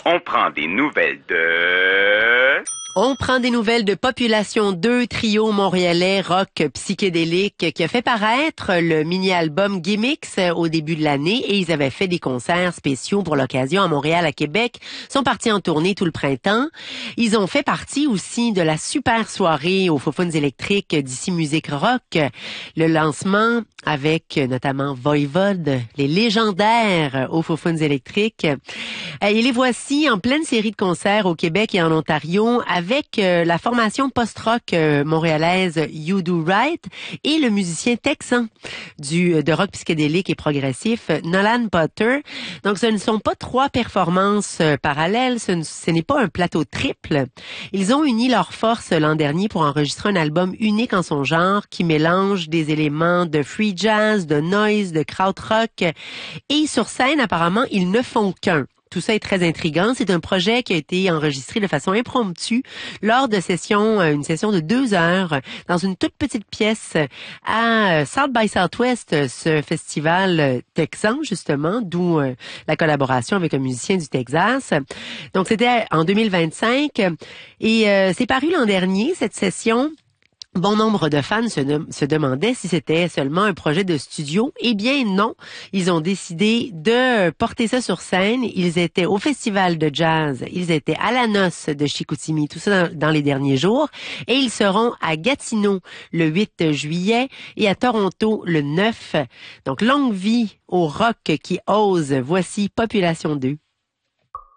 On prend des nouvelles de... On prend des nouvelles de Population 2, trio montréalais rock psychédélique qui a fait paraître le mini-album Gimmicks au début de l'année et ils avaient fait des concerts spéciaux pour l'occasion à Montréal, à Québec. Ils sont partis en tournée tout le printemps. Ils ont fait partie aussi de la super soirée aux Faufounes électriques d'ici Musique Rock. Le lancement avec notamment Voivode, les légendaires aux Faufounes électriques. Et les voici en pleine série de concerts au Québec et en Ontario avec la formation post-rock montréalaise You Do Right et le musicien texan de rock psychédélique et progressif Nolan Potter. Donc ce ne sont pas trois performances parallèles, ce n'est pas un plateau triple. Ils ont uni leurs forces l'an dernier pour enregistrer un album unique en son genre qui mélange des éléments de free jazz, de noise, de krautrock et sur scène apparemment ils ne font qu'un. Tout ça est très intriguant. C'est un projet qui a été enregistré de façon impromptue lors de une session de 2 heures dans une toute petite pièce à South by Southwest, ce festival texan justement, d'où la collaboration avec un musicien du Texas. Donc c'était en 2025 et c'est paru l'an dernier cette session. Bon nombre de fans se demandaient si c'était seulement un projet de studio. Eh bien non, ils ont décidé de porter ça sur scène. Ils étaient au festival de jazz, ils étaient à la noce de Chicoutimi, tout ça dans les derniers jours. Et ils seront à Gatineau le 8 juillet et à Toronto le 9. Donc longue vie au rock qui ose. Voici Population 2.